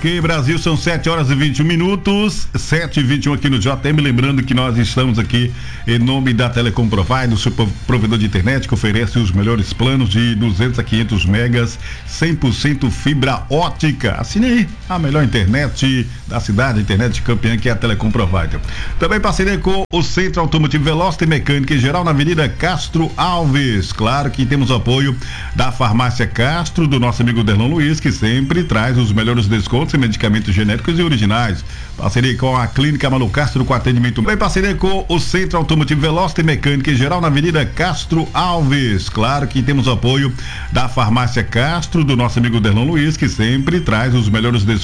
Ok, Brasil, são 7h21, 7h21 aqui no JM. Lembrando que nós estamos aqui em nome da Telecom Provider, o seu provedor de internet que oferece os melhores planos de 200 a 500 megas, 100% fibra ótica. Assine aí a melhor internet da cidade, internet campeã, que é a Telecom Provider. Também parceria com o Centro Automotivo Veloster Mecânica em geral na Avenida Castro Alves. Claro que temos o apoio da Farmácia Castro, do nosso amigo Derlon Luiz, que sempre traz os melhores descontos em medicamentos genéricos e originais. Parceria com a Clínica Malu Castro, com atendimento. Também parceria com o Centro Automotivo Veloster Mecânica em geral na Avenida Castro Alves. Claro que temos o apoio da Farmácia Castro, do nosso amigo Derlon Luiz, que sempre traz os melhores descontos